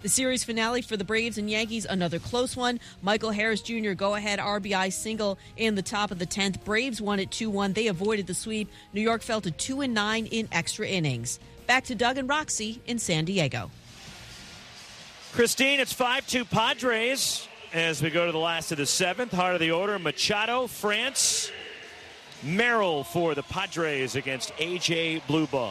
The series finale for the Braves and Yankees, another close one. Michael Harris Jr. go-ahead RBI single in the top of the 10th. Braves won it 2-1. They avoided the sweep. New York fell to 2-9 in extra innings. Back to Doug and Roxy in San Diego. Christine, it's 5-2 Padres as we go to the last of the 7th. Heart of the order, Machado, France, Merrill for the Padres against A.J. Blueball.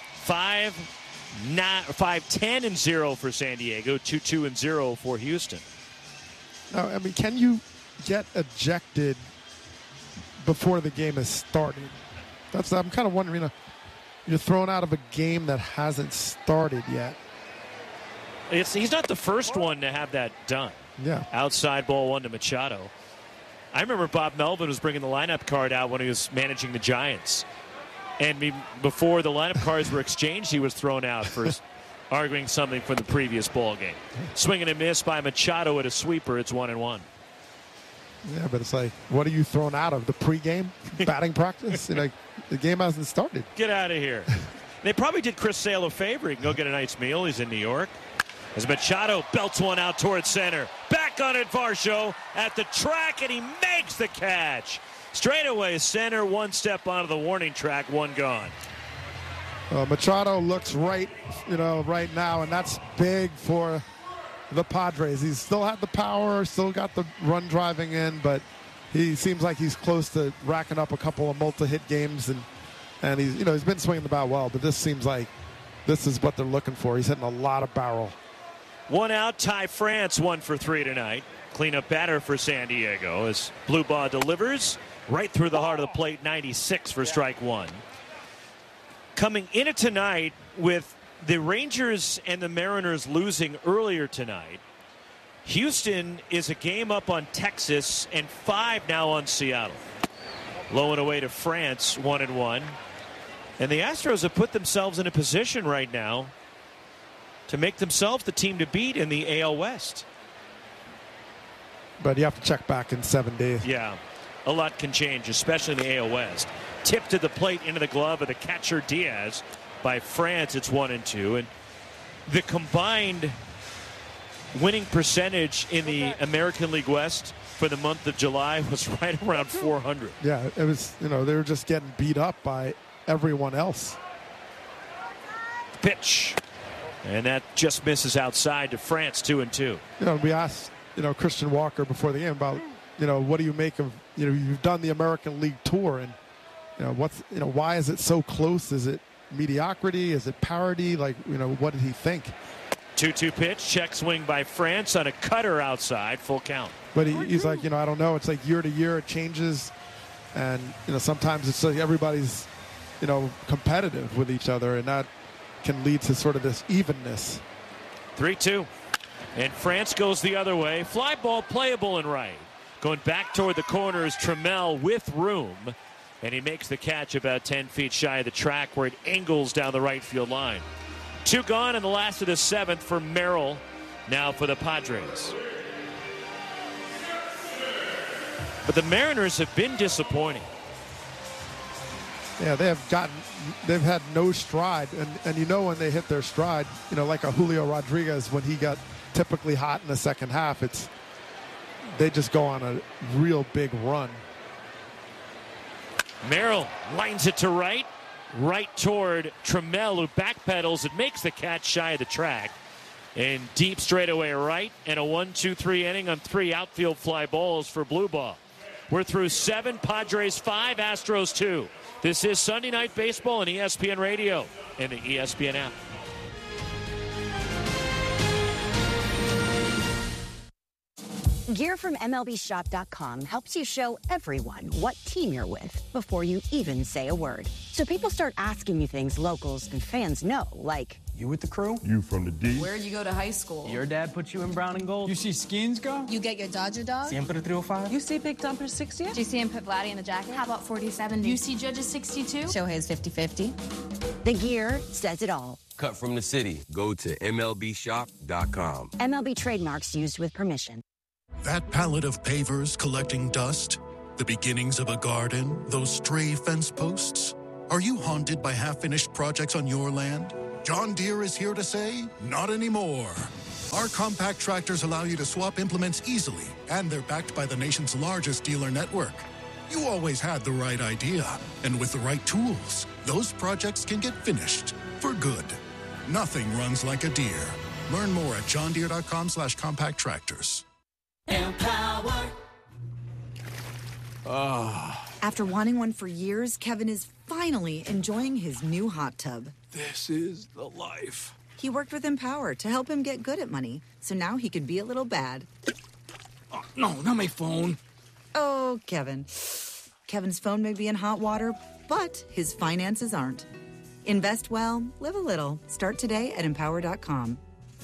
5-10-0 for San Diego, 2-2-0 for Houston. Now, I mean, can you get ejected before the game has started? I'm kind of wondering, you're thrown out of a game that hasn't started yet. He's not the first one to have that done. Yeah. Outside ball one to Machado. I remember Bob Melvin was bringing the lineup card out when he was managing the Giants. And before the lineup cards were exchanged, he was thrown out for arguing something from the previous ball game. Swing and a miss by Machado at a sweeper. It's 1-1. Yeah, but it's like, what are you thrown out of? The pregame batting practice? The game hasn't started. Get out of here. They probably did Chris Sale a favor. He can go get a nice meal. He's in New York. As Machado belts one out towards center. Back on it, Varsho at the track, and he makes the catch. Straightaway center, one step onto the warning track, one gone. Machado looks right now, and that's big for the Padres. He's still had the power, still got the run driving in, but he seems like he's close to racking up a couple of multi-hit games, and he's been swinging the bat well, but this seems like this is what they're looking for. He's hitting a lot of barrel. One out, Ty France, 1 for 3 tonight. Cleanup batter for San Diego as Bluebaugh delivers right through the heart of the plate, 96 for strike one. Coming into tonight with the Rangers and the Mariners losing earlier tonight, Houston is a game up on Texas and 5 now on Seattle. Low and away to France, 1-1. And the Astros have put themselves in a position right now to make themselves the team to beat in the AL West. But you have to check back in 7 days. Yeah, a lot can change, especially in the AL West. Tipped to the plate into the glove of the catcher Diaz by France. It's 1-2. And the combined winning percentage in the American League West for the month of July was right around 400. Yeah, it was, they were just getting beat up by everyone else. Pitch. And that just misses outside to France, 2-2. We asked, Christian Walker before the game about, what do you make of, you've done the American League tour, and, why is it so close? Is it mediocrity? Is it parity? What did he think? 2-2 pitch, check swing by France on a cutter outside, full count. But he's like, I don't know. It's like year to year it changes, and sometimes it's like everybody's, competitive with each other, and that can lead to sort of this evenness. 3-2. And France goes the other way. Fly ball playable and right. Going back toward the corner is Trammell with room. And he makes the catch about 10 feet shy of the track where it angles down the right field line. 2 gone in the last of the 7th for Merrill. Now for the Padres. But the Mariners have been disappointing. Yeah, they've had no stride, and when they hit their stride, like a Julio Rodriguez when he got typically hot in the second half, they just go on a real big run. Merrill lines it to right toward Trammell, who backpedals and makes the catch shy of the track. And deep straightaway right, and a 1-2-3 inning on 3 outfield fly balls for Bluebaugh. We're through 7, Padres 5, Astros 2. This is Sunday Night Baseball on ESPN Radio and the ESPN app. Gear from MLBshop.com helps you show everyone what team you're with before you even say a word. So people start asking you things locals and fans know, like, you with the crew? You from the D? Where'd you go to high school? Your dad put you in brown and gold? You see Skins go? You get your Dodger dog? Siempre 305? You see Big Dumper 60? Do you see him put Vladdy in the jacket? How about 40-70? You see Judges 62? Shohei's 50-50. The gear says it all. Cut from the city. Go to MLBshop.com. MLB trademarks used with permission. That pallet of pavers collecting dust? The beginnings of a garden? Those stray fence posts? Are you haunted by half-finished projects on your land? John Deere is here to say, not anymore. Our Our compact tractors allow you to swap implements easily, and they're backed by the nation's largest dealer network. You always had the right idea, and with the right tools, those projects can get finished for good. Nothing runs like a Deere. Learn more at johndeere.com/compact tractors. Empower. After wanting one for years, Kevin is finally enjoying his new hot tub. This is the life. He worked with Empower to help him get good at money, so now he can be a little bad. Oh, no, not my phone. Oh, Kevin. Kevin's phone may be in hot water, but his finances aren't. Invest well, live a little. Start today at Empower.com.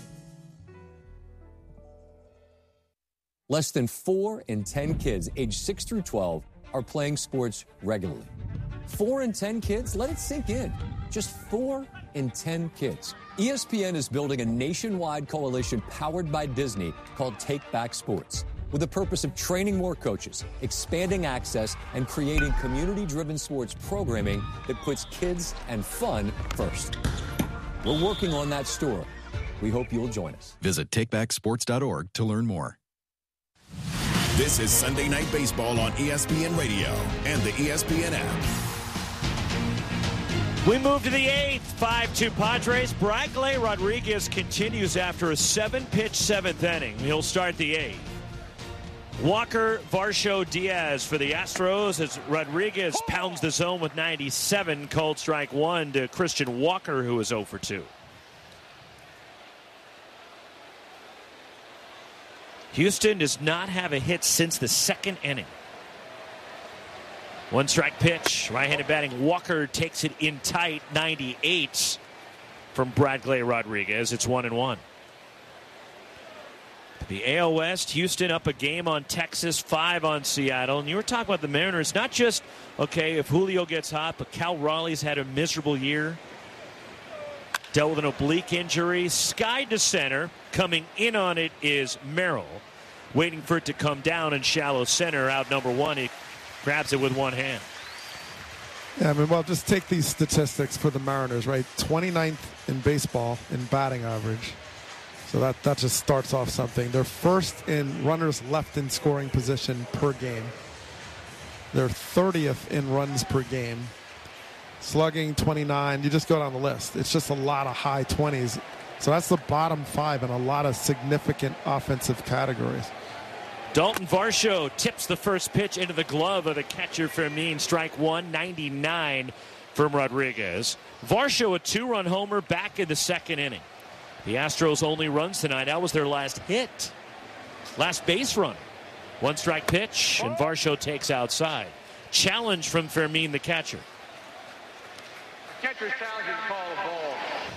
Less than 4 in 10 kids aged 6 through 12 are playing sports regularly. 4 in 10 kids? Let it sink in. Just 4 in 10 kids. ESPN is building a nationwide coalition powered by Disney called Take Back Sports, with the purpose of training more coaches, expanding access, and creating community-driven sports programming that puts kids and fun first. We're working on that story. We hope you'll join us. Visit takebacksports.org to learn more. This is Sunday Night Baseball on ESPN Radio and the ESPN app. We move to the 8th, 5-2 Padres. Bradley Rodriguez continues after a 7-pitch 7th inning. He'll start the 8th. Walker, Varsho, Diaz for the Astros as Rodriguez pounds the zone with 97. Called strike 1 to Christian Walker, who is 0 for 2. Houston does not have a hit since the 2nd inning. 1 strike pitch. Right-handed batting Walker takes it in tight. 98 from Bradley Rodriguez. It's 1-1. The AL West, Houston up a game on Texas, 5 on Seattle. And you were talking about the Mariners, not just, okay, if Julio gets hot, but Cal Raleigh's had a miserable year. Dealt with an oblique injury. Skied to center. Coming in on it is Merrill. Waiting for it to come down in shallow center. Out number 1. He grabs it with one hand. Yeah, I mean, well, just take these statistics for the Mariners, right? 29th in baseball in batting average. So that just starts off something. They're first in runners left in scoring position per game. They're 30th in runs per game. Slugging 29. You just go down the list. It's just a lot of high 20s. So that's the bottom 5 in a lot of significant offensive categories. Dalton Varsho tips the first pitch into the glove of the catcher Fermin. Strike 1, 99 from Rodriguez. Varsho a 2-run homer back in the 2nd inning. The Astros only runs tonight. That was their last hit. Last base run. 1 strike pitch, and Varsho takes outside. Challenge from Fermin, the catcher. Catcher's challenge is called a ball.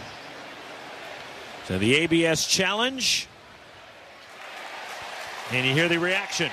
So the ABS challenge. And you hear the reaction.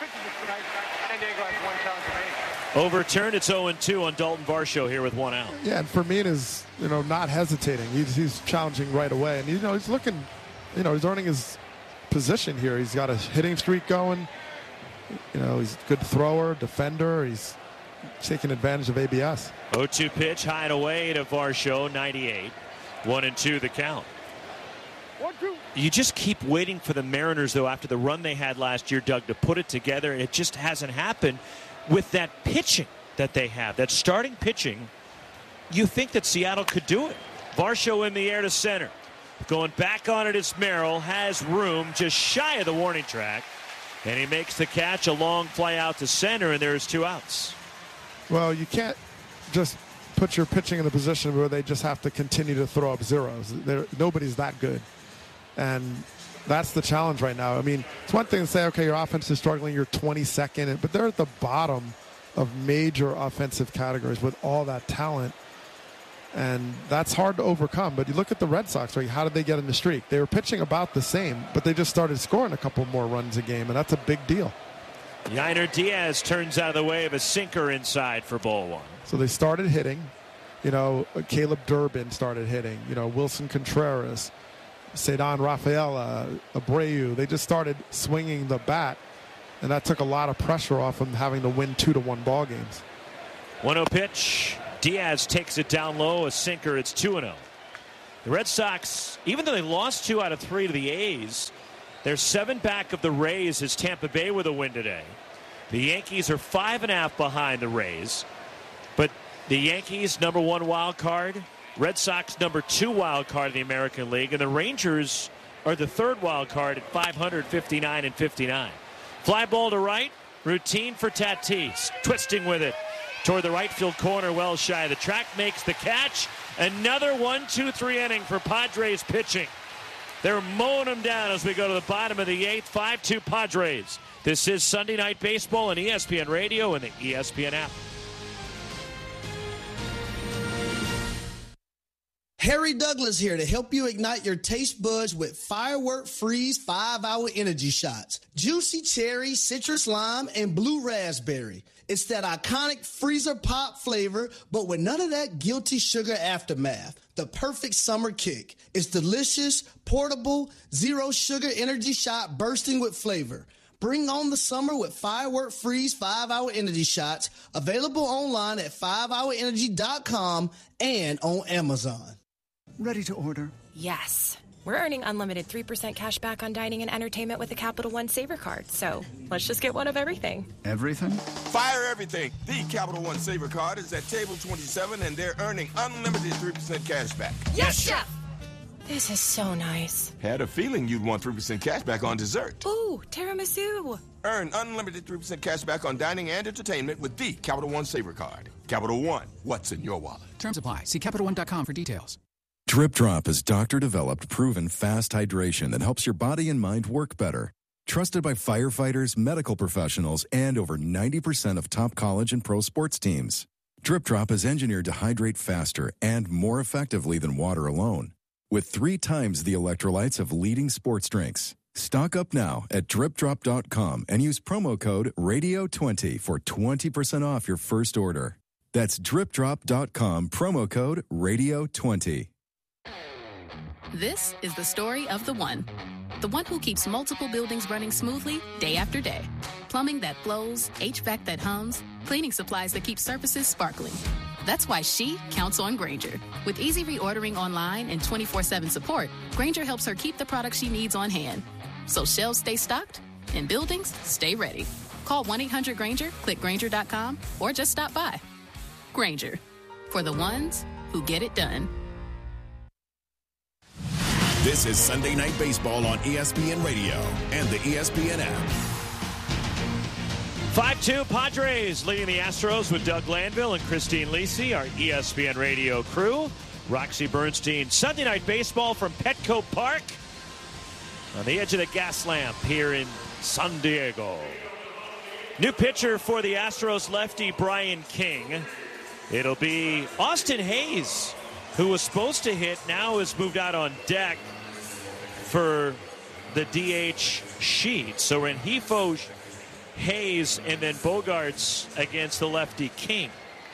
Overturned. It's 0-2 on Dalton Varsho here with 1 out. Yeah, and Fermin is, not hesitating. He's challenging right away. And, he's looking, he's earning his position here. He's got a hitting streak going. He's a good thrower, defender. He's taking advantage of ABS. 0-2 pitch, high and away to Varsho, 98. 1-2 the count. You just keep waiting for the Mariners, though, after the run they had last year, Doug, to put it together. It just hasn't happened with that pitching that they have, that starting pitching. You think that Seattle could do it. Varsho in the air to center. Going back on it is Merrill. Has room just shy of the warning track. And he makes the catch. A long fly out to center, and there's 2 outs. Well, you can't just put your pitching in a position where they just have to continue to throw up zeros. Nobody's that good. And that's the challenge right now. I mean, it's one thing to say, okay, your offense is struggling, you're 22nd, but they're at the bottom of major offensive categories with all that talent. And that's hard to overcome. But you look at the Red Sox, right? How did they get in the streak? They were pitching about the same, but they just started scoring a couple more runs a game, and that's a big deal. Yainer Diaz turns out of the way of a sinker inside for ball 1. So they started hitting. Caleb Durbin started hitting. Wilson Contreras, Cedon Rafaela, Abreu. They just started swinging the bat, and that took a lot of pressure off them having to win 2-1 ball games. 1-0 pitch. Diaz takes it down low, a sinker. It's 2-0. The Red Sox, even though they lost 2 out of 3 to the A's, they're 7 back of the Rays as Tampa Bay with a win today. The Yankees are 5.5 behind the Rays. But the Yankees, number 1 wild card. Red Sox, number 2 wild card in the American League. And the Rangers are the 3rd wild card at 559-59. Fly ball to right. Routine for Tatis. Twisting with it toward the right field corner, well shy of the track. Makes the catch. Another 1-2-3 inning for Padres pitching. They're mowing them down as we go to the bottom of the 8th. 5-2 Padres. This is Sunday Night Baseball on ESPN Radio and the ESPN app. Harry Douglas here to help you ignite your taste buds with Firework Freeze 5-Hour Energy Shots. Juicy cherry, citrus lime, and blue raspberry. It's that iconic freezer pop flavor, but with none of that guilty sugar aftermath. The perfect summer kick. It's delicious, portable, zero sugar energy shot bursting with flavor. Bring on the summer with Firework Freeze 5-Hour Energy Shots. Available online at 5hourenergy.com and on Amazon. Ready to order? Yes. We're earning unlimited 3% cash back on dining and entertainment with the Capital One Saver Card. So let's just get one of everything. Everything? Fire everything. The Capital One Saver Card is at table 27, and they're earning unlimited 3% cash back. Yes, Chef! This is so nice. Had a feeling you'd want 3% cash back on dessert. Ooh, tiramisu. Earn unlimited 3% cash back on dining and entertainment with the Capital One Saver Card. Capital One, what's in your wallet? Terms apply. See CapitalOne.com for details. Drip Drop is doctor-developed, proven fast hydration that helps your body and mind work better. Trusted by firefighters, medical professionals, and over 90% of top college and pro sports teams. Drip Drop is engineered to hydrate faster and more effectively than water alone, with 3 times the electrolytes of leading sports drinks. Stock up now at dripdrop.com and use promo code RADIO20 for 20% off your first order. That's dripdrop.com, promo code RADIO20. This is the story of the one who keeps multiple buildings running smoothly day after day. Plumbing that flows, HVAC that hums, cleaning supplies that keep surfaces sparkling. That's why she counts on Grainger. With easy reordering online and 24/7 support, Grainger helps her keep the products she needs on hand. So shelves stay stocked and buildings stay ready. Call 1-800-GRAINGER, click Grainger.com, or just stop by. Grainger, for the ones who get it done. This is Sunday Night Baseball on ESPN Radio and the ESPN app. 5-2 Padres leading the Astros with Doug Glanville and Christine Lisi, our ESPN Radio crew. Roxy Bernstein, Sunday Night Baseball from Petco Park on the edge of the gas lamp here in San Diego. New pitcher for the Astros, lefty Brian King. It'll be Austin Hayes, who was supposed to hit, now has moved out on deck for the DH sheet. So Rengifo, Hayes, and then Bogarts against the lefty King.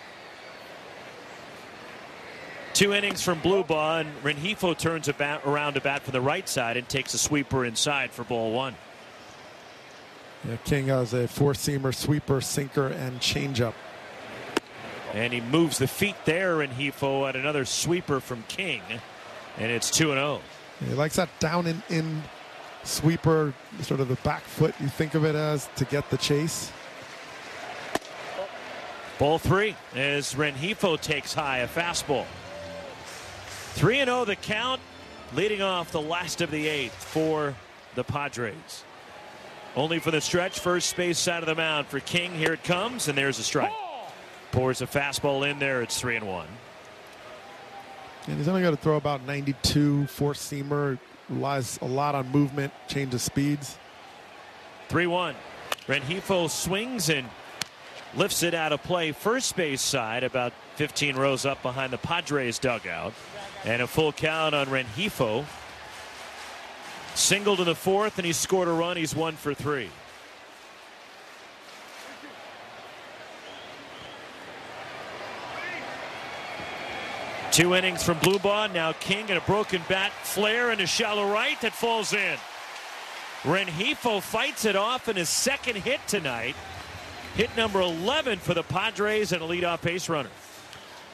2 innings from Blubaugh, and Rengifo turns around to bat from the right side and takes a sweeper inside for ball 1. Yeah, King has a 4-seamer, sweeper, sinker, and changeup. And he moves the feet there, Rengifo, at another sweeper from King, and it's 2-0. He likes that down and in sweeper, sort of the back foot, you think of it as, to get the chase. Ball 3 as Rengifo takes high, a fastball. 3-0 the count, leading off the last of the 8th for the Padres. Only for the stretch, first base side of the mound for King. Here it comes, and there's a strike. Pours a fastball in there. It's 3-1. And he's only got to throw about 92, 4-seamer. Relies a lot on movement, change of speeds. 3-1. Rengifo swings and lifts it out of play, first base side, about 15 rows up behind the Padres dugout. And a full count on Rengifo. Singled in the 4th, and he scored a run. He's 1 for 3. Two innings from Blubaugh. Now King and a broken bat flare into shallow right that falls in. Rengifo fights it off in his second hit tonight. Hit number 11 for the Padres and a leadoff base runner.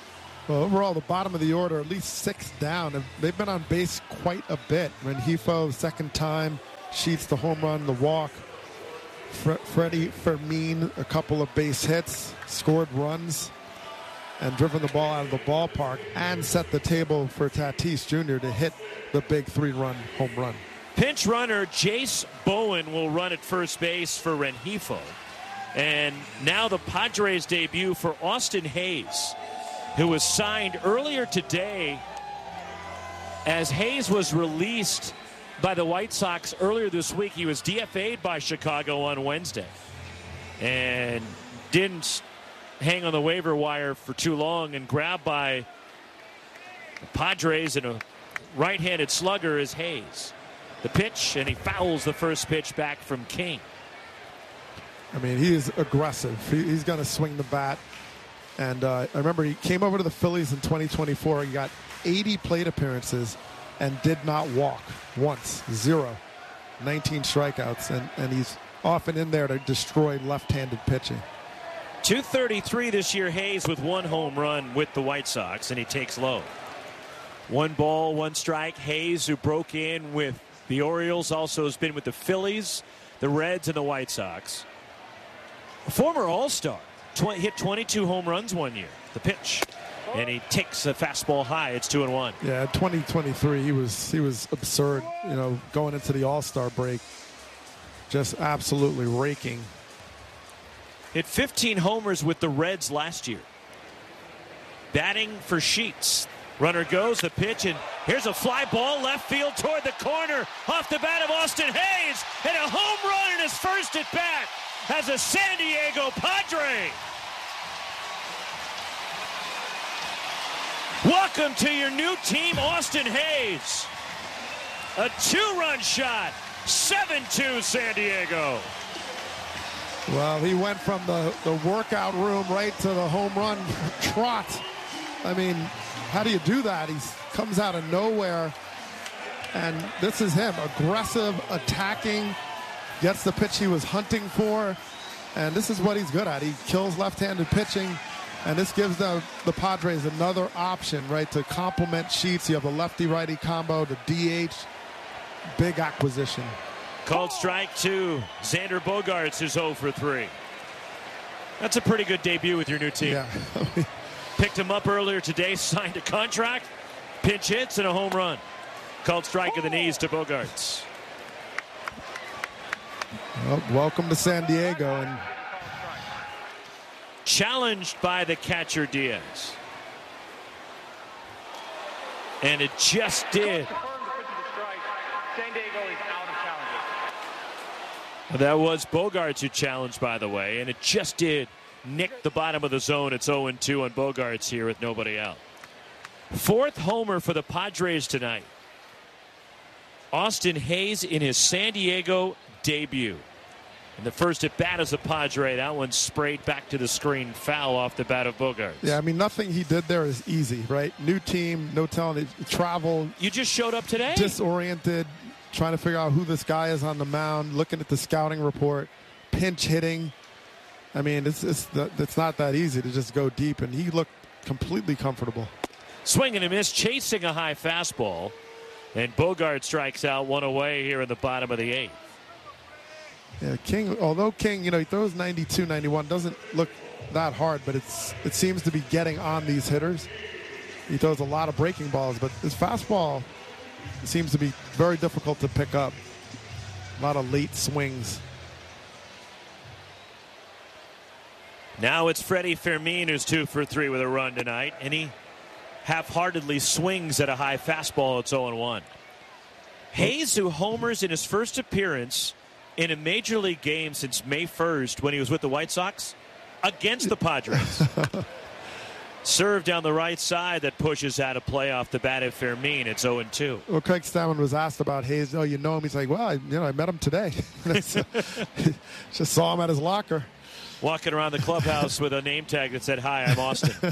Well, overall, the bottom of the order, at least 6 down. And they've been on base quite a bit. Rengifo, second time, Sheets the home run, the walk. Freddie Fermin, a couple of base hits, scored runs, and driven the ball out of the ballpark, and set the table for Tatis Jr. to hit the big 3-run home run. Pinch runner Jace Bowen will run at first base for Rengifo. And now the Padres debut for Austin Hayes, who was signed earlier today as Hayes was released by the White Sox earlier this week. He was DFA'd by Chicago on Wednesday and didn't hang on the waiver wire for too long, and grabbed by the Padres, and a right-handed slugger is Hayes. The pitch, and he fouls the first pitch back from King. I mean, he is aggressive. He's going to swing the bat. And I remember he came over to the Phillies in 2024. He got 80 plate appearances and did not walk once. 0. 19 strikeouts. And he's often in there to destroy left-handed pitching. .233 this year, Hayes with 1 home run with the White Sox, and he takes low. 1 ball, 1 strike. Hayes, who broke in with the Orioles, also has been with the Phillies, the Reds, and the White Sox. A former All-Star. Hit 22 home runs one year. The pitch, and he takes a fastball high. It's 2-1. Yeah, 2023, he was absurd. You know, going into the All-Star break, just absolutely raking. Hit 15 homers with the Reds last year. Batting for Sheets. Runner goes, the pitch, and here's a fly ball left field toward the corner off the bat of Austin Hayes, and a home run in his first at bat as a San Diego Padre. Welcome to your new team, Austin Hayes. A 2-run shot, 7-2 San Diego. Well, he went from the workout room right to the home run trot. I mean, how do you do that? He comes out of nowhere, and this is him, aggressive, attacking, gets the pitch he was hunting for, and this is what he's good at. He kills left-handed pitching, and this gives the Padres another option, right, to complement Sheets. You have a lefty-righty combo, the DH, big acquisition. Called strike 2. Xander Bogaerts is 0 for 3. That's a pretty good debut with your new team. Yeah. Picked him up earlier today, signed a contract, pinch hits, and a home run. Called strike of the knees to Bogaerts. Well, welcome to San Diego. And challenged by the catcher Diaz. And it just did. San Diego is out of challenges. That was Bogaerts who challenged, by the way, and it just did nick the bottom of the zone. It's 0-2 on Bogaerts here with nobody out. 4th homer for the Padres tonight. Austin Hayes in his San Diego debut. And the first at bat as a Padre. That one sprayed back to the screen, foul off the bat of Bogaerts. Yeah, I mean, nothing he did there is easy, right? New team, no telling, travel. You just showed up today? Disoriented, trying to figure out who this guy is on the mound, looking at the scouting report, pinch hitting. I mean, it's not that easy to just go deep, and he looked completely comfortable. Swing and a miss, chasing a high fastball. And Bogaerts strikes out, 1 away here in the bottom of the 8th. Yeah, King, although King, you know, he throws 92, 91, doesn't look that hard, but it seems to be getting on these hitters. He throws a lot of breaking balls, but his fastball seems to be very difficult to pick up. A lot of late swings. Now it's Freddie Fermin who's 2 for 3 with a run tonight, and he half-heartedly swings at a high fastball. It's 0-1. Hayes, who homers in his first appearance in a major league game since May 1st when he was with the White Sox against the Padres. Serve down the right side that pushes out of play off the bat of Fermin. It's 0-2. Well, Craig Stammen was asked about Hayes. Oh, you know him? He's like, well, I met him today. Just saw him at his locker. Walking around the clubhouse with a name tag that said, "Hi, I'm Austin."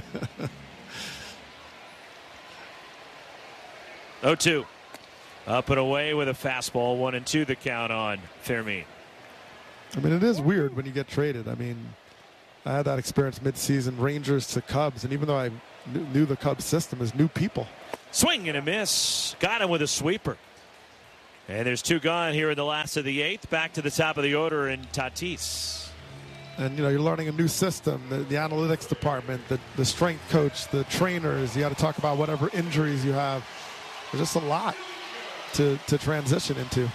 0-2. Up and away with a fastball. 1-2 the count on Fermin. I mean, it is weird when you get traded. I mean, I had that experience midseason, Rangers to Cubs, and even though I knew the Cubs system as new people. Swing and a miss. Got him with a sweeper. And there's 2 gone here in the last of the 8th. Back to the top of the order in Tatis. And, you're learning a new system, the analytics department, the strength coach, the trainers. You got to talk about whatever injuries you have. There's just a lot to transition into.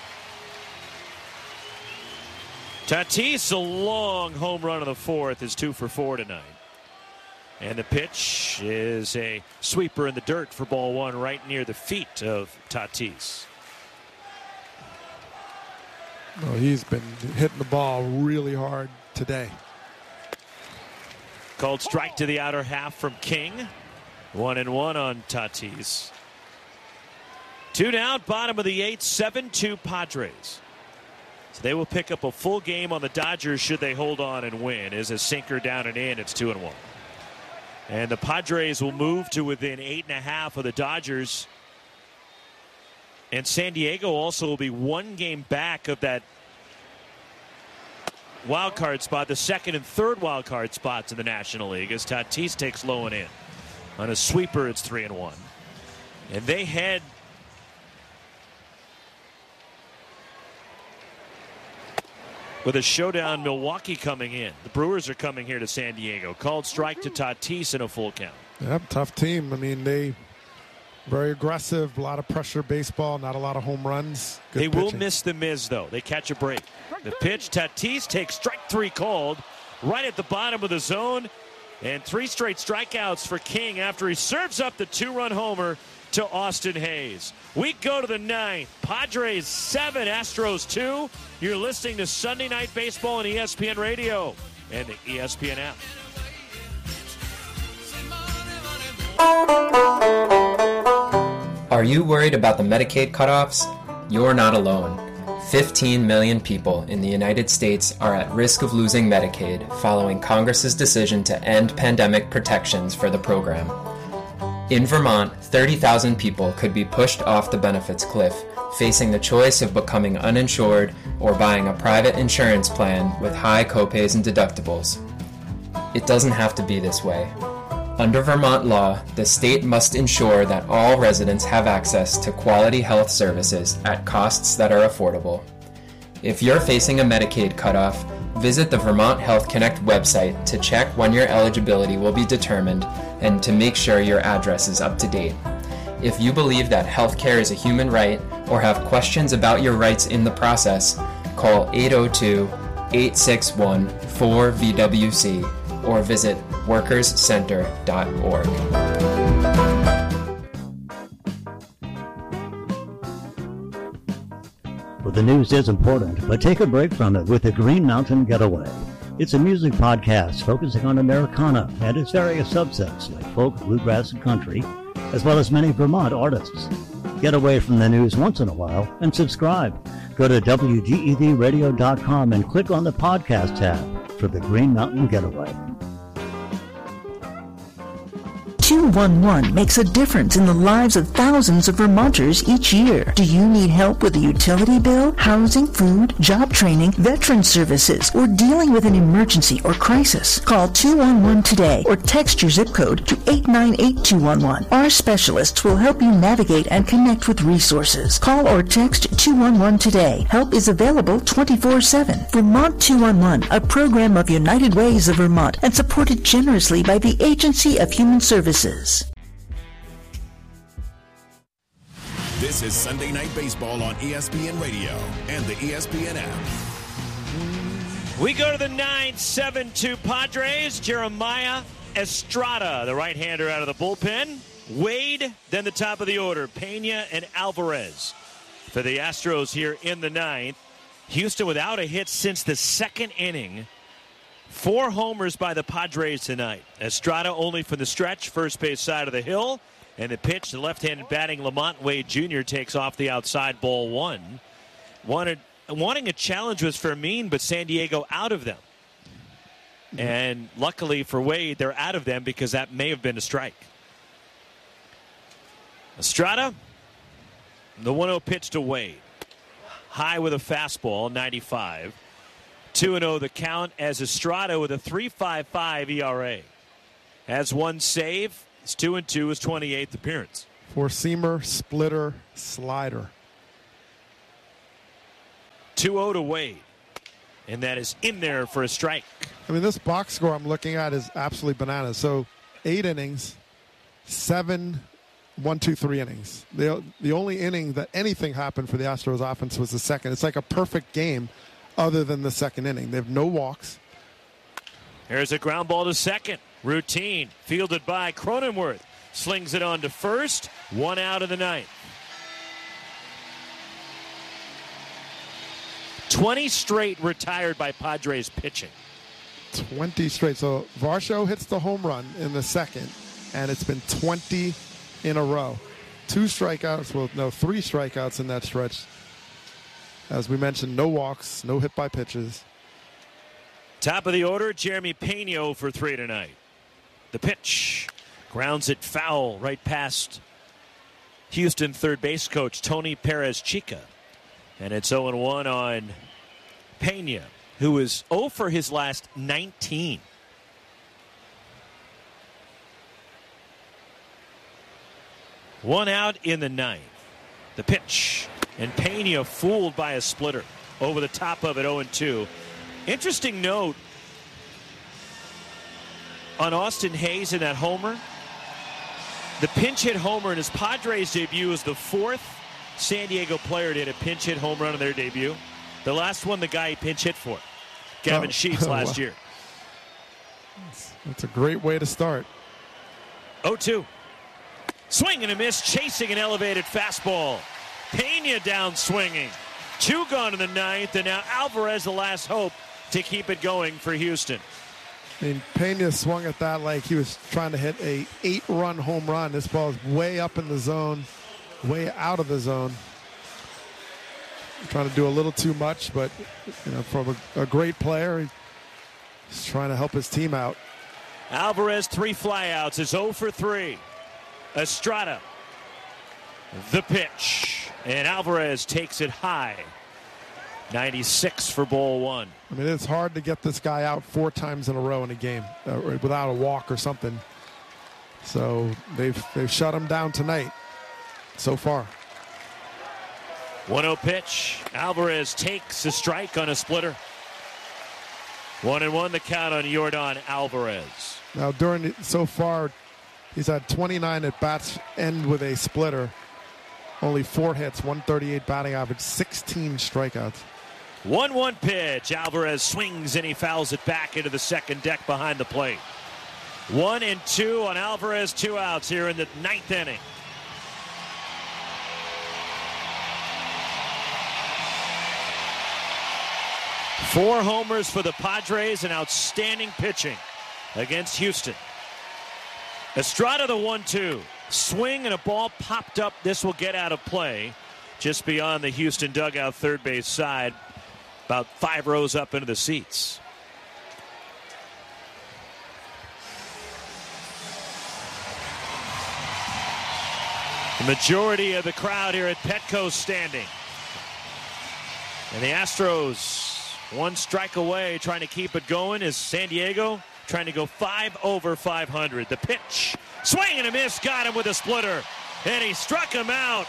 Tatis, a long home run in the 4th, is 2 for 4 tonight. And the pitch is a sweeper in the dirt for ball 1 right near the feet of Tatis. Oh, he's been hitting the ball really hard today. Called strike to the outer half from King. 1-1 on Tatis. 2 down, bottom of the 8th, 7-2 Padres. So they will pick up a full game on the Dodgers should they hold on and win. Is a sinker down and in. It's 2-1. And the Padres will move to within 8.5 of the Dodgers. And San Diego also will be 1 game back of that wild card spot, the 2nd and 3rd wild card spots in the National League, as Tatis takes low and in. On a sweeper, it's 3-1. And they head with a showdown, Milwaukee coming in. The Brewers are coming here to San Diego. Called strike to Tatis in a full count. Yep, tough team. I mean, they very aggressive, a lot of pressure baseball, not a lot of home runs. Good they pitching. will miss the Miz, though. They catch a break. The pitch, Tatis takes strike 3 called right at the bottom of the zone. And 3 straight strikeouts for King after he serves up the 2-run homer to Austin Hayes. We go to the 9th. Padres 7, Astros 2. You're listening to Sunday Night Baseball on ESPN Radio and the ESPN app. Are you worried about the Medicaid cutoffs? You're not alone. 15 million people in the United States are at risk of losing Medicaid following Congress's decision to end pandemic protections for the program. In Vermont, 30,000 people could be pushed off the benefits cliff, facing the choice of becoming uninsured or buying a private insurance plan with high copays and deductibles. It doesn't have to be this way. Under Vermont law, the state must ensure that all residents have access to quality health services at costs that are affordable. If you're facing a Medicaid cutoff, visit the Vermont Health Connect website to check when your eligibility will be determined and to make sure your address is up to date. If you believe that healthcare is a human right or have questions about your rights in the process, call 802-861-4VWC or visit workerscenter.org. Well, the news is important, but take a break from it with the Green Mountain Getaway. It's a music podcast focusing on Americana and its various subsets like folk, bluegrass, and country, as well as many Vermont artists. Get away from the news once in a while and subscribe. Go to WGEVradio.com and click on the podcast tab for the Green Mountain Getaway. 211 makes a difference in the lives of thousands of Vermonters each year. Do you need help with a utility bill, housing, food, job training, veteran services, or dealing with an emergency or crisis? Call 211 today or text your zip code to 898211. Our specialists will help you navigate and connect with resources. Call or text 211 today. Help is available 24/7. Vermont 211, a program of United Ways of Vermont and supported generously by the Agency of Human Services. This is Sunday Night Baseball on ESPN Radio and the ESPN app. We go to the 9th, 7-2 Padres. Jeremiah Estrada, the right-hander out of the bullpen. Wade, then the top of the order, Pena and Alvarez. For the Astros here in the 9th. Houston without a hit since the 2nd inning. 4 homers by the Padres tonight. Estrada only from the stretch, first base side of the hill. And the pitch, the left-handed batting Lamont Wade Jr. takes off the outside, ball 1. Wanting a challenge was Fermin, but San Diego out of them. And luckily for Wade, they're out of them because that may have been a strike. Estrada, the 1-0 pitch to Wade. High with a fastball, 95. 2-0 the count as Estrada with a 3.55 ERA. has one save. His 2-2, his 28th appearance. Four-seamer, splitter, slider. 2-0 to Wade. And that is in there for a strike. I mean, this box score I'm looking at is absolutely bananas. So 8 innings, 7 1-2-3 innings. The only inning that anything happened for the Astros offense was the second. It's like a perfect game other than the second inning. They have no walks. There's a ground ball to second. Routine. Fielded by Cronenworth. Slings it on to first. 1 out of the ninth. 20 straight retired by Padres pitching. 20 straight. So Varsho hits the home run in the second, and it's been 20 in a row. 2 strikeouts, well, no, 3 strikeouts in that stretch. As we mentioned, no walks, no hit by pitches. Top of the order, Jeremy Pena for 3 tonight. The pitch grounds it foul right past Houston third base coach Tony Perez-Chica. And it's 0-1 on Pena, who is 0 for his last 19. One out in the ninth. The pitch. And Pena fooled by a splitter. Over the top of it, 0-2. Interesting note on Austin Hayes in that homer. The pinch hit homer in his Padres debut is the 4th San Diego player to hit a pinch hit home run in their debut. The last one, the guy he pinch hit for, Gavin Sheets last year. That's a great way to start. 0-2. Swing and a miss, chasing an elevated fastball. Pena down swinging. 2 gone in the ninth, and now Alvarez the last hope to keep it going for Houston. I mean, Pena swung at that like he was trying to hit a 8-run home run. This ball is way up in the zone, way out of the zone. Trying to do a little too much, but from a great player, he's trying to help his team out. Alvarez, 3 flyouts, is 0 for 3. Estrada, the pitch, and Alvarez takes it high. 96 for ball 1. I mean, it's hard to get this guy out 4 times in a row in a game without a walk or something. So they've shut him down tonight so far. 1-0 pitch. Alvarez takes a strike on a splitter. 1-1 the count on Yordan Alvarez. Now, so far, he's had 29 at bats, end with a splitter. Only 4 hits, 138 batting average, 16 strikeouts. 1-1 pitch. Alvarez swings and he fouls it back into the second deck behind the plate. 1-2 on Alvarez, 2 outs here in the 9th inning. Four homers for the Padres and outstanding pitching against Houston. Estrada the 1-2. Swing and a ball popped up. This will get out of play just beyond the Houston dugout third base side, about 5 rows up into the seats. The majority of the crowd here at Petco standing. And the Astros 1 strike away, trying to keep it going, is San Diego trying to go 5 over 500. The pitch, swing and a miss, got him with a splitter, and he struck him out.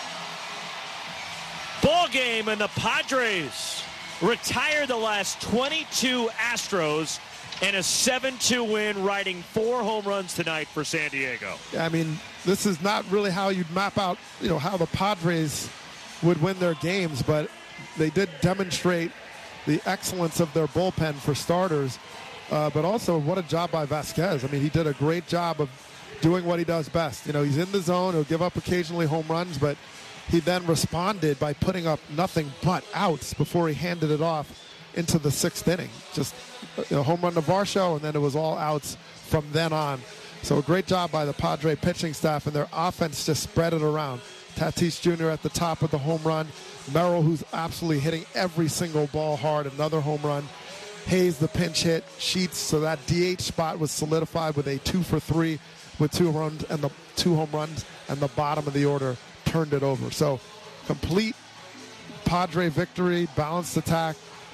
Ball game, and the Padres retire the last 22 Astros and a 7-2 win, riding 4 home runs tonight for San Diego. I mean, this is not really how you'd map out, how the Padres would win their games, but they did demonstrate the excellence of their bullpen for starters, but also what a job by Vasquez. I mean, he did a great job of doing what he does best. He's in the zone. He'll give up occasionally home runs, but he then responded by putting up nothing but outs before he handed it off into the 6th inning. Just a home run to Varsho, and then it was all outs from then on. So a great job by the Padre pitching staff, and their offense just spread it around. Tatis Jr. at the top of the home run. Merrill, who's absolutely hitting every single ball hard, another home run. Hayes, the pinch hit. Sheets, so that DH spot was solidified with a 2 for 3 with 2 runs and the 2 home runs, and the bottom of the order turned it over. So complete Padre victory, balanced attack.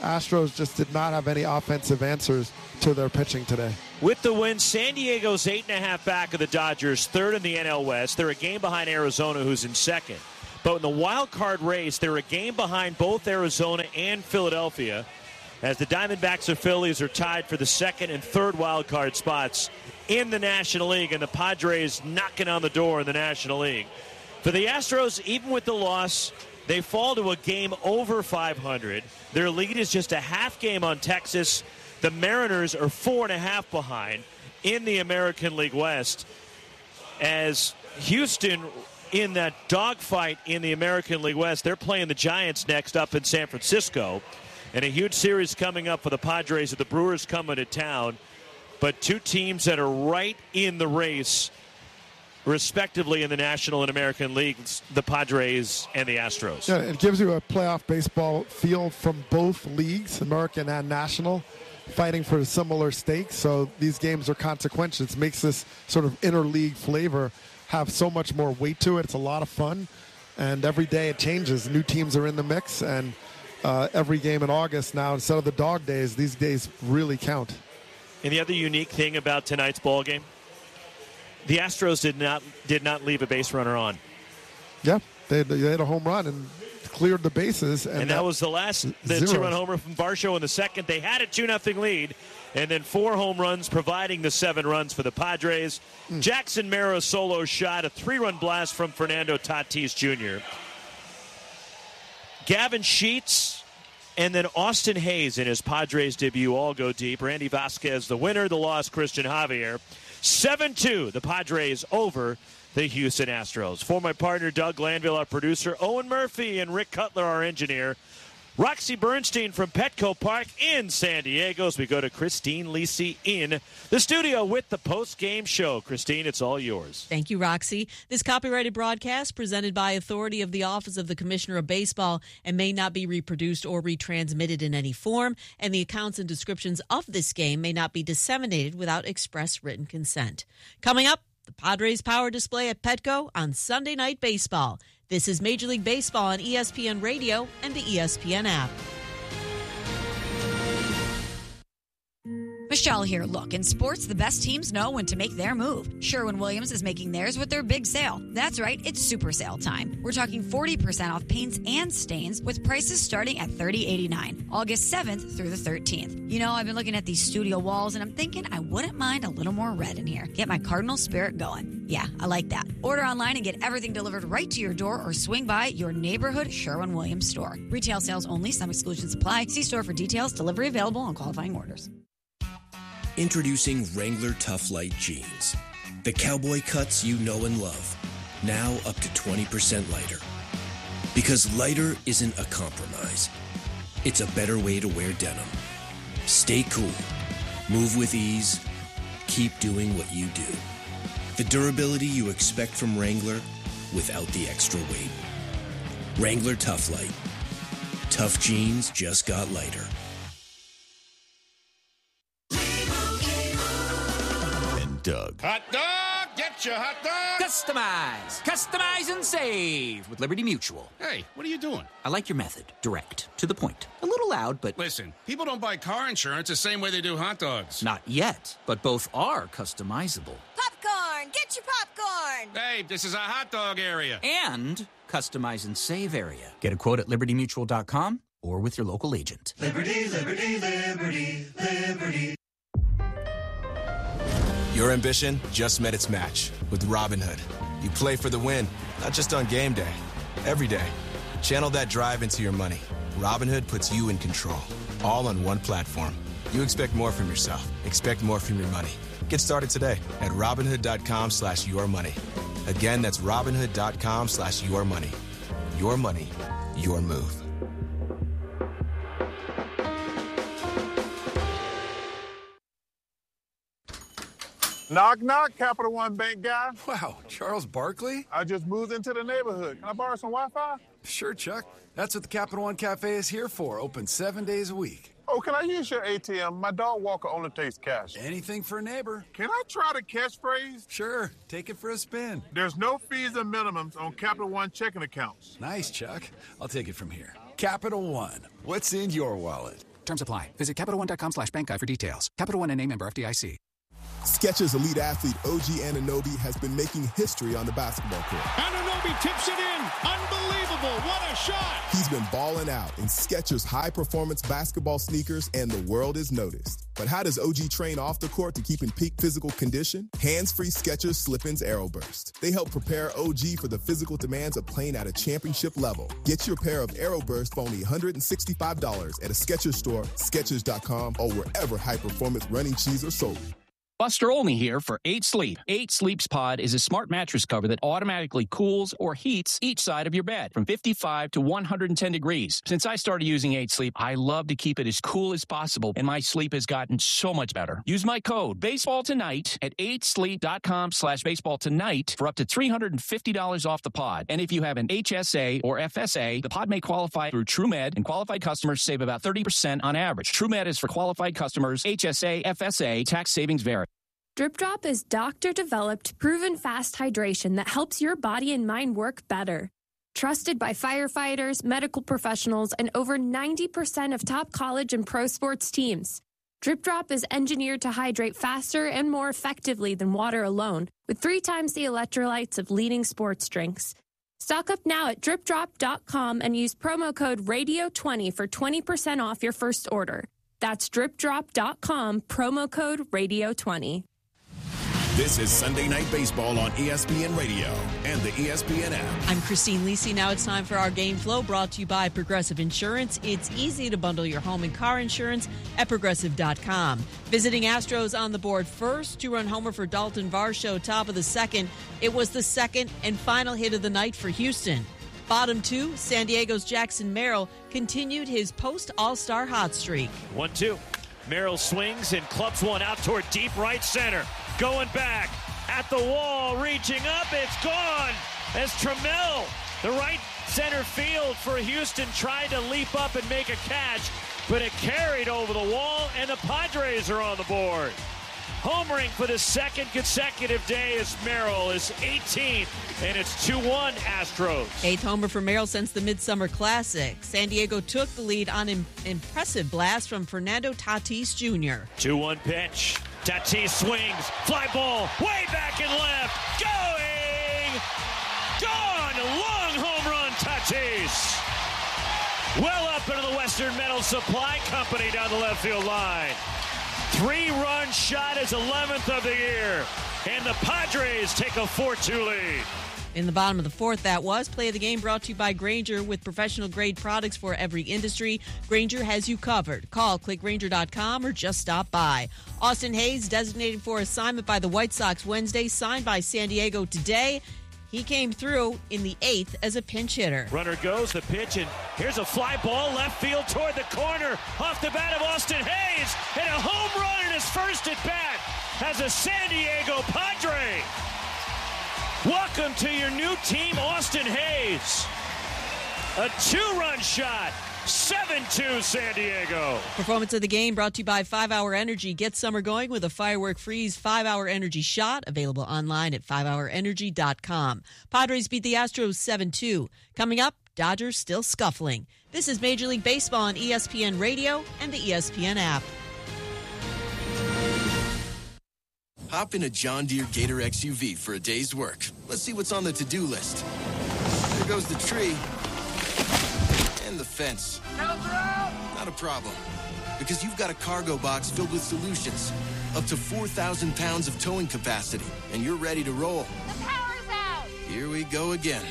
Astros just did not have any offensive answers to their pitching today. With the win, San Diego's 8.5 back of the Dodgers, third in the NL West. They're a game behind Arizona, who's in second. But in the wild card race, they're a game behind both Arizona and Philadelphia, as the Diamondbacks or Phillies are tied for the second and third wild card spots in the National League, and the Padres knocking on the door in the National League. For the Astros, even with the loss, they fall to a game over 500. Their lead is just a half game on Texas. The Mariners are 4.5 behind in the American League West, as Houston in that dogfight in the American League West. They're playing the Giants next up in San Francisco, and a huge series coming up for the Padres with the Brewers coming to town. But two teams that are right in the race, respectively, in the National and American Leagues, the Padres and the Astros. Yeah, it gives you a playoff baseball feel from both leagues, American and National, fighting for similar stakes. So these games are consequential. It makes this sort of interleague flavor have so much more weight to it. It's a lot of fun, and every day it changes. New teams are in the mix, and every game in August now, instead of the dog days, these days really count. And the other unique thing about tonight's ball game, the Astros did not leave a base runner on. Yeah, they had a home run and cleared the bases. And that was the two-run homer from Varsho in the second. They had a 2-0 lead, and then 4 home runs providing the 7 runs for the Padres. Jackson Mara's solo shot, a 3-run blast from Fernando Tatis Jr. Gavin Sheets and then Austin Hayes in his Padres debut all go deep. Randy Vasquez the winner, the loss Christian Javier. 7-2, the Padres over the Houston Astros. For my partner, Doug Glanville, our producer, Owen Murphy, and Rick Cutler, our engineer, Roxy Bernstein from Petco Park in San Diego, as we go to Christine Lisi in the studio with the post-game show. Christine, it's all yours. Thank you, Roxy. This copyrighted broadcast presented by authority of the Office of the Commissioner of Baseball and may not be reproduced or retransmitted in any form, and the accounts and descriptions of this game may not be disseminated without express written consent. Coming up, the Padres power display at Petco on Sunday Night Baseball. This is Major League Baseball on ESPN Radio and the ESPN app. Michelle here. Look, in sports, the best teams know when to make their move. Sherwin-Williams is making theirs with their big sale. That's right, it's super sale time. We're talking 40% off paints and stains with prices starting at $30.89, August 7th through the 13th. You know, I've been looking at these studio walls, and I'm thinking I wouldn't mind a little more red in here. Get my Cardinal spirit going. Yeah, I like that. Order online and get everything delivered right to your door, or swing by your neighborhood Sherwin-Williams store. Retail sales only. Some exclusions apply. See store for details. Delivery available on qualifying orders. Introducing Wrangler Tough Light Jeans. The cowboy cuts you know and love. Now up to 20% lighter. Because lighter isn't a compromise. It's a better way to wear denim. Stay cool. Move with ease. Keep doing what you do. The durability you expect from Wrangler without the extra weight. Wrangler Tough Light. Tough jeans just got lighter. Doug. Hot dog! Get your hot dog! Customize and save with Liberty Mutual. Hey, what are you doing? I like your method. Direct. To the point. A little loud, but... Listen, people don't buy car insurance the same way they do hot dogs. Not yet, but both are customizable. Popcorn! Get your popcorn! Hey, this is a hot dog area. And customize and save area. Get a quote at libertymutual.com or with your local agent. Liberty, liberty, liberty, liberty. Your ambition just met its match with Robinhood. You play for the win, not just on game day, every day. Channel that drive into your money. Robinhood puts you in control, all on one platform. You expect more from yourself. Expect more from your money. Get started today at Robinhood.com/yourmoney. Again, that's Robinhood.com/yourmoney. Your money, your move. Knock, knock, Capital One Bank guy. Wow, Charles Barkley? I just moved into the neighborhood. Can I borrow some Wi-Fi? Sure, Chuck. That's what the Capital One Cafe is here for. Open 7 days a week. Oh, can I use your ATM? My dog walker only takes cash. Anything for a neighbor. Can I try the catchphrase? Sure. Take it for a spin. There's no fees or minimums on Capital One checking accounts. Nice, Chuck. I'll take it from here. Capital One. What's in your wallet? Terms apply. Visit CapitalOne.com/bank guide for details. Capital One NA, member FDIC. Skechers elite athlete OG Anunoby has been making history on the basketball court. Anunoby tips it in. Unbelievable. What a shot. He's been balling out in Skechers high-performance basketball sneakers, and the world is noticed. But how does OG train off the court to keep in peak physical condition? Hands-free Skechers Slip-ins Aeroburst. They help prepare OG for the physical demands of playing at a championship level. Get your pair of Aeroburst for only $165 at a Skechers store, Skechers.com, or wherever high-performance running shoes are sold. Buster Olney here for 8 Sleep. 8 Sleep's Pod is a smart mattress cover that automatically cools or heats each side of your bed from 55 to 110 degrees. Since I started using 8 Sleep, I love to keep it as cool as possible, and my sleep has gotten so much better. Use my code BASEBALLTONIGHT at 8sleep.com/baseballtonight for up to $350 off the pod. And if you have an HSA or FSA, the pod may qualify through TrueMed, and qualified customers save about 30% on average. TrueMed is for qualified customers. HSA, FSA, tax savings vary. Drip Drop is doctor-developed, proven fast hydration that helps your body and mind work better. Trusted by firefighters, medical professionals, and over 90% of top college and pro sports teams. Drip Drop is engineered to hydrate faster and more effectively than water alone, with 3 times the electrolytes of leading sports drinks. Stock up now at dripdrop.com and use promo code RADIO20 for 20% off your first order. That's dripdrop.com, promo code RADIO20. This is Sunday Night Baseball on ESPN Radio and the ESPN app. I'm Christine Lisi. Now it's time for our Game Flow, brought to you by Progressive Insurance. It's easy to bundle your home and car insurance at Progressive.com. Visiting Astros on the board first. 2-run homer for Dalton Varsho, top of the second. It was the second and final hit of the night for Houston. Bottom 2, San Diego's Jackson Merrill continued his post-All-Star hot streak. 1-2. Merrill swings and clubs one out toward deep right center. Going back at the wall, reaching up, it's gone as Trammell, the right center field for Houston, tried to leap up and make a catch, but it carried over the wall, and the Padres are on the board. Homering for the second consecutive day as Merrill is 18th, and it's 2-1 Astros. 8th homer for Merrill since the Midsummer Classic. San Diego took the lead on an impressive blast from Fernando Tatis Jr. 2-1 pitch. Tatis swings, fly ball, way back and left, going, gone, long home run, Tatis. Well up into the Western Metal Supply Company down the left field line. 3-run shot, is 11th of the year, and the Padres take a 4-2 lead. In the bottom of the 4th, that was. Play of the game brought to you by Grainger. With professional-grade products for every industry, Grainger has you covered. Call clickgrainger.com or just stop by. Austin Hayes, designated for assignment by the White Sox Wednesday, signed by San Diego today. He came through in the 8th as a pinch hitter. Runner goes, the pitch, and here's a fly ball left field toward the corner. Off the bat of Austin Hayes, and a home run in his first at-bat as a San Diego Padre. Welcome to your new team, Austin Hayes. A 2-run shot. 7-2 San Diego. Performance of the game brought to you by 5-Hour Energy. Get summer going with a firework freeze 5-Hour Energy shot. Available online at 5hourenergy.com. Padres beat the Astros 7-2. Coming up, Dodgers still scuffling. This is Major League Baseball on ESPN Radio and the ESPN app. Hop in a John Deere Gator XUV for a day's work. Let's see what's on the to-do list. There goes the tree. And the fence. Not a problem. Because you've got a cargo box filled with solutions. Up to 4,000 pounds of towing capacity. And you're ready to roll. The power's out! Here we go again.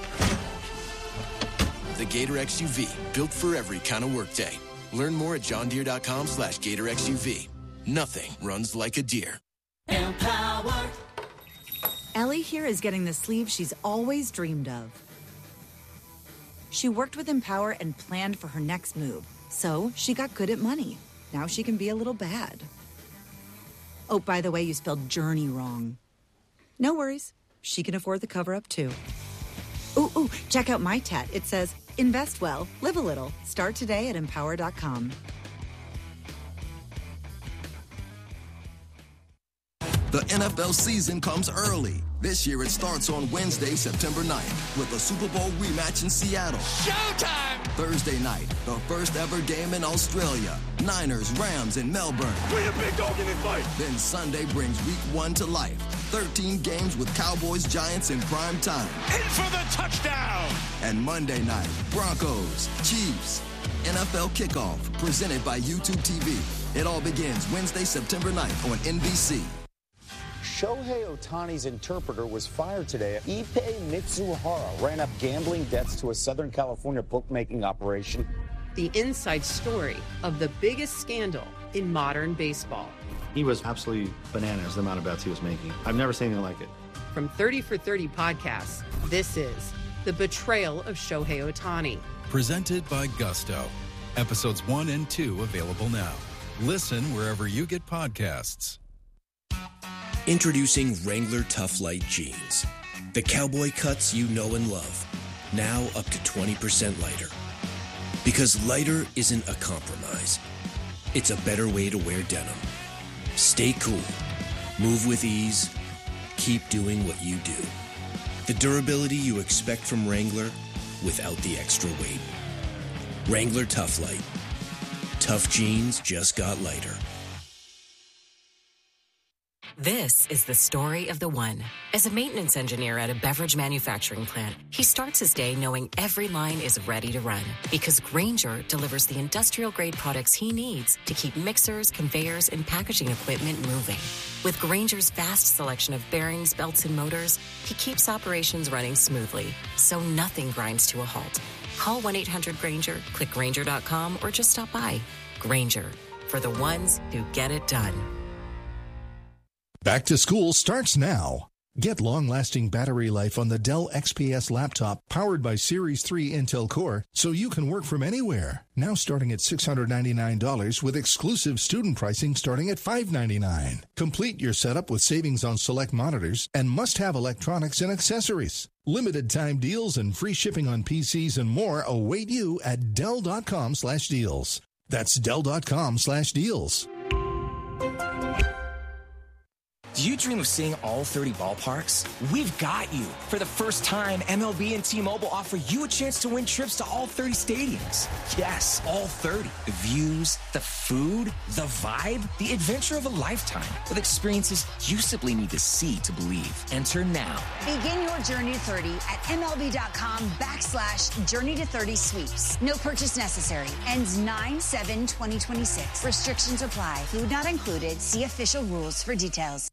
The Gator XUV. Built for every kind of workday. Learn more at johndeere.com/Gator XUV. Nothing runs like a deer. Empower. Ellie here is getting the sleeve she's always dreamed of. She worked with Empower and planned for her next move. So she got good at money. Now she can be a little bad. Oh, by the way, you spelled journey wrong. No worries. She can afford the cover-up, too. Ooh, check out my tat. It says, invest well, live a little. Start today at Empower.com. The NFL season comes early. This year it starts on Wednesday, September 9th with a Super Bowl rematch in Seattle. Showtime! Thursday night, the first ever game in Australia. Niners, Rams in Melbourne. We a big dog in this fight. Then Sunday brings week 1 to life. 13 games with Cowboys, Giants in prime time. In for the touchdown! And Monday night, Broncos, Chiefs. NFL Kickoff, presented by YouTube TV. It all begins Wednesday, September 9th on NBC. Shohei Ohtani's interpreter was fired today. Ippei Mitsuhara ran up gambling debts to a Southern California bookmaking operation. The inside story of the biggest scandal in modern baseball. He was absolutely bananas, the amount of bets he was making. I've never seen anything like it. From 30 for 30 podcasts, this is The Betrayal of Shohei Ohtani. Presented by Gusto. Episodes 1 and 2 available now. Listen wherever you get podcasts. Introducing Wrangler Tough Light Jeans. The cowboy cuts you know and love. Now up to 20% lighter. Because lighter isn't a compromise. It's a better way to wear denim. Stay cool. Move with ease. Keep doing what you do. The durability you expect from Wrangler without the extra weight. Wrangler Tough Light. Tough jeans just got lighter. This is the story of the one. As a maintenance engineer at a beverage manufacturing plant, he starts his day knowing every line is ready to run because Grainger delivers the industrial-grade products he needs to keep mixers, conveyors, and packaging equipment moving. With Grainger's vast selection of bearings, belts, and motors, he keeps operations running smoothly, so nothing grinds to a halt. Call 1-800-GRAINGER, click Grainger.com, or just stop by. Grainger, for the ones who get it done. Back to school starts now. Get long-lasting battery life on the Dell XPS laptop powered by Series 3 Intel Core so you can work from anywhere. Now starting at $699 with exclusive student pricing starting at $599. Complete your setup with savings on select monitors and must-have electronics and accessories. Limited time deals and free shipping on PCs and more await you at Dell.com/deals. That's Dell.com/deals. Do you dream of seeing all 30 ballparks? We've got you. For the first time, MLB and T-Mobile offer you a chance to win trips to all 30 stadiums. Yes, all 30. The views, the food, the vibe, the adventure of a lifetime with experiences you simply need to see to believe. Enter now. Begin your journey to 30 at MLB.com/Journey to 30 sweeps. No purchase necessary. Ends 9/7/2026. Restrictions apply. Food not included. See official rules for details.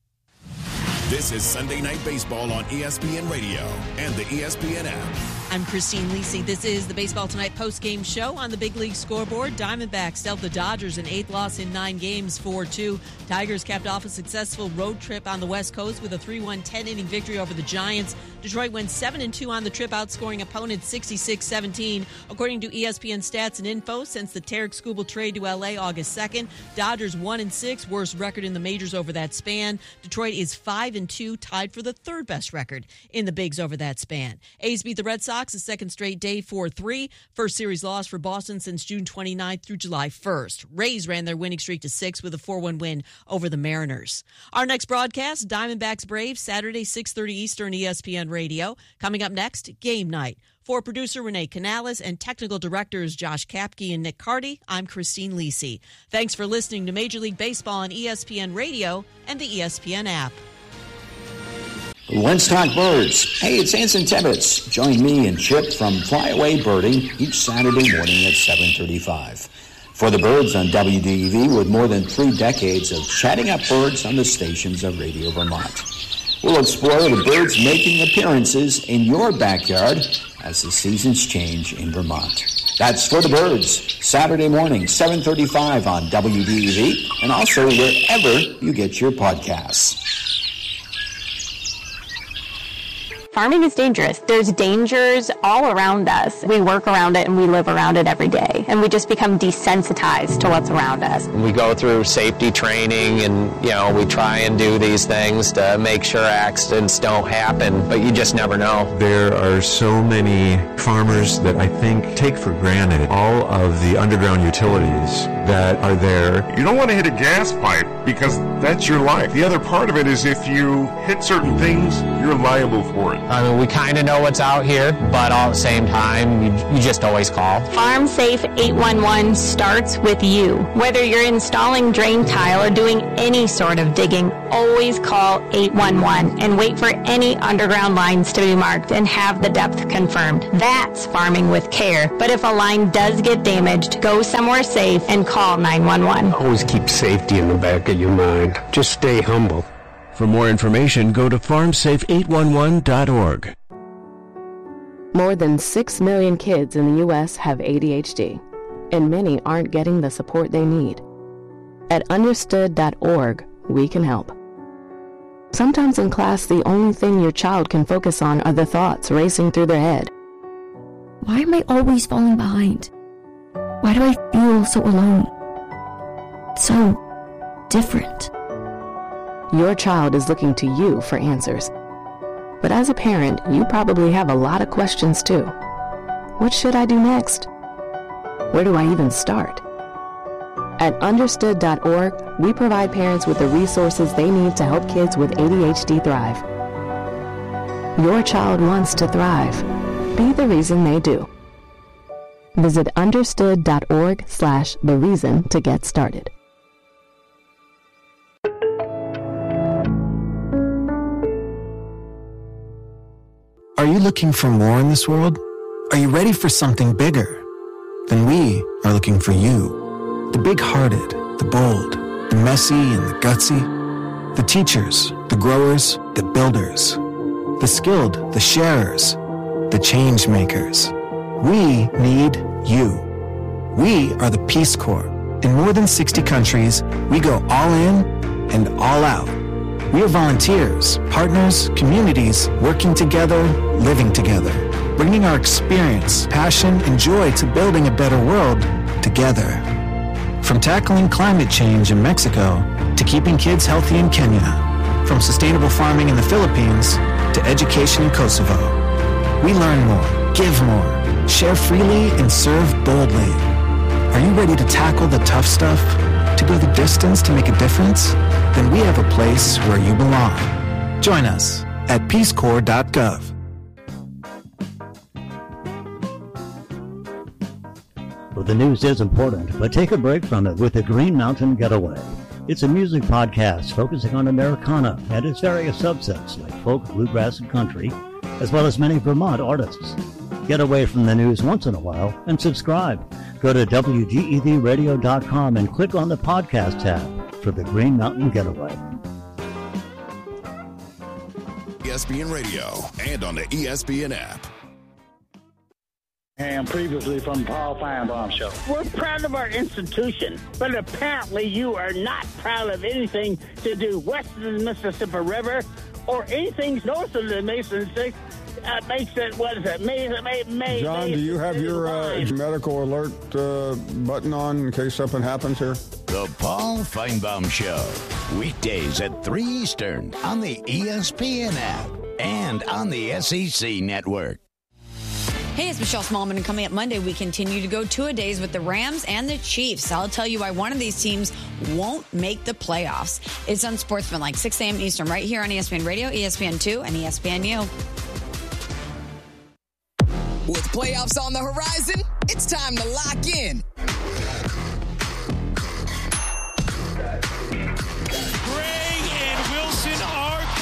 This is Sunday Night Baseball on ESPN Radio and the ESPN app. I'm Christine Lisi. This is the Baseball Tonight post-game show on the Big League Scoreboard. Diamondbacks dealt the Dodgers an 8th loss in 9 games, 4-2. Tigers capped off a successful road trip on the West Coast with a 3-1 10-inning victory over the Giants. Detroit went 7-2 on the trip, outscoring opponents 66-17. According to ESPN Stats and Info, since the Tarek Skubal trade to L.A. August 2nd, Dodgers 1-6, worst record in the majors over that span. Detroit is 5-2, tied for the third best record in the Bigs over that span. A's beat the Red Sox a second straight day, 4-3. First series loss for Boston since June 29th through July 1st. Rays ran their winning streak to 6 with a 4-1 win over the Mariners. Our next broadcast, Diamondbacks Braves, Saturday, 6:30 Eastern, ESPN Radio. Coming up next, Game Night. For producer Renee Canales and technical directors Josh Kapke and Nick Carty, I'm Christine Lisi. Thanks for listening to Major League Baseball on ESPN Radio and the ESPN app. Let's talk birds. Hey, it's Anson Tibbetts. Join me and Chip from Flyaway Birding each Saturday morning at 7:35. For the birds on WDEV, with more than 3 decades of chatting up birds on the stations of Radio Vermont. We'll explore the birds making appearances in your backyard as the seasons change in Vermont. That's For the Birds, Saturday morning, 7:35 on WDEV, and also wherever you get your podcasts. Farming is dangerous. There's dangers all around us. We work around it and we live around it every day. And we just become desensitized to what's around us. We go through safety training and, we try and do these things to make sure accidents don't happen, but you just never know. There are so many farmers that I think take for granted all of the underground utilities that are there. You don't want to hit a gas pipe because that's your life. The other part of it is if you hit certain things, you're liable for it. I mean, we kind of know what's out here, but all at the same time, you just always call. Farm Safe 811 starts with you. Whether you're installing drain tile or doing any sort of digging, always call 811 and wait for any underground lines to be marked and have the depth confirmed. That's farming with care. But if a line does get damaged, go somewhere safe and call 911. Always keep safety in the back of your mind. Just stay humble. For more information, go to farmsafe811.org. More than 6 million kids in the U.S. have ADHD, and many aren't getting the support they need. At understood.org, we can help. Sometimes in class, the only thing your child can focus on are the thoughts racing through their head. Why am I always falling behind? Why do I feel so alone? So different. Your child is looking to you for answers. But as a parent, you probably have a lot of questions too. What should I do next? Where do I even start? At understood.org, we provide parents with the resources they need to help kids with ADHD thrive. Your child wants to thrive. Be the reason they do. Visit understood.org/the-reason to get started. Are you looking for more in this world? Are you ready for something bigger? Then we are looking for you. The big-hearted, the bold, the messy and the gutsy. The teachers, the growers, the builders. The skilled, the sharers, the change makers. We need you. We are the Peace Corps. In more than 60 countries, we go all in and all out. We are volunteers, partners, communities, working together, living together, bringing our experience, passion, and joy to building a better world together. From tackling climate change in Mexico to keeping kids healthy in Kenya, from sustainable farming in the Philippines to education in Kosovo. We learn more, give more, share freely, and serve boldly. Are you ready to tackle the tough stuff? To go the distance to make a difference? Then we have a place where you belong. Join us at peacecorps.gov. Well, the news is important, but take a break from it with the Green Mountain Getaway. It's a music podcast focusing on Americana and its various subsets like folk, bluegrass, and country, as well as many Vermont artists. Get away from the news once in a while and subscribe. Go to WGEVradio.com and click on the podcast tab for the Green Mountain Getaway. ESPN Radio and on the ESPN app. And previously from Paul Feinbaum Show. We're proud of our institution, but apparently you are not proud of anything to do west of the Mississippi River or anything north of the Mason Six. Makes it, what is it? May, John, do you have your medical alert button on in case something happens here? The Paul Feinbaum Show. Weekdays at 3 Eastern on the ESPN app and on the SEC Network. Hey, it's Michelle Smallman, and coming up Monday, we continue to go two-a-days with the Rams and the Chiefs. I'll tell you why one of these teams won't make the playoffs. It's Unsportsmanlike, 6 a.m. Eastern, right here on ESPN Radio, ESPN2, and ESPNU. With playoffs on the horizon, it's time to lock in